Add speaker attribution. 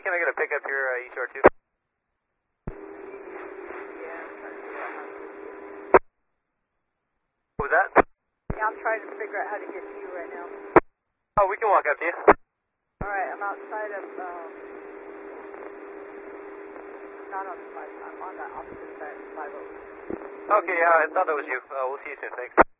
Speaker 1: can I get a pickup here, ECR2? What was that?
Speaker 2: Yeah, I'm trying to figure out how to get to you right now.
Speaker 1: Oh, we can walk up to you.
Speaker 2: Alright, I'm outside of, not on the 5, I'm on the opposite side of 5
Speaker 1: Okay, yeah, I thought that was you. We'll see you soon, thanks.